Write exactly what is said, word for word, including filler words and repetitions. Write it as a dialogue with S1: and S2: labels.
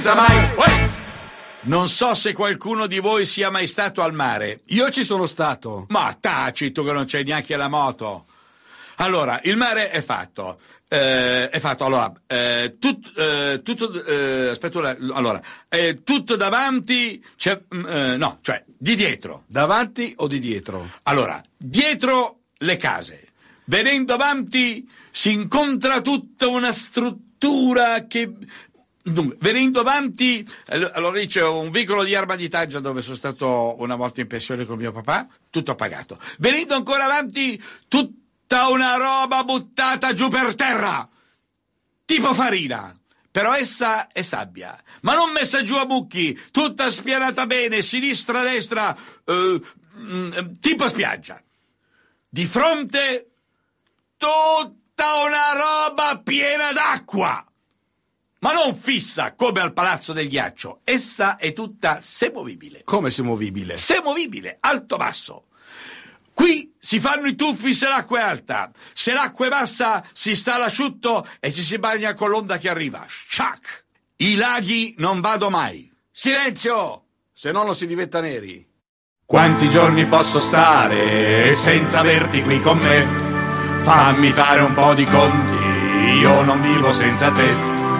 S1: Mai. Uè! Non so se qualcuno di voi sia mai stato al mare.
S2: Io ci sono stato.
S1: Ma taci, tu che non c'hai neanche la moto. Allora, il mare è fatto. Eh, è fatto, allora, eh, tut, eh, tutto, eh, aspetta, allora, eh, tutto davanti, c'è, eh, no, cioè, di dietro.
S2: Davanti o di dietro?
S1: Allora, dietro le case. Venendo avanti si incontra tutta una struttura che... Dunque, venendo avanti, allora lì c'è un vicolo di Armaditaggia dove sono stato una volta in pensione con mio papà, tutto pagato. Venendo ancora avanti, tutta una roba buttata giù per terra, tipo farina, però essa è sabbia, ma non messa giù a buchi, tutta spianata bene, sinistra, destra, eh, tipo spiaggia. Di fronte, tutta una roba piena d'acqua. Ma non fissa come al Palazzo del Ghiaccio, essa è tutta semovibile.
S2: Come semovibile?
S1: Semovibile, alto-basso. Qui si fanno i tuffi se l'acqua è alta, se l'acqua è bassa si sta all'asciutto e ci si bagna con l'onda che arriva. Sciac! I laghi non vado mai.
S2: Silenzio! Se no non si diventa neri.
S3: Quanti giorni posso stare senza averti qui con me? Fammi fare un po' di conti, io non vivo senza te.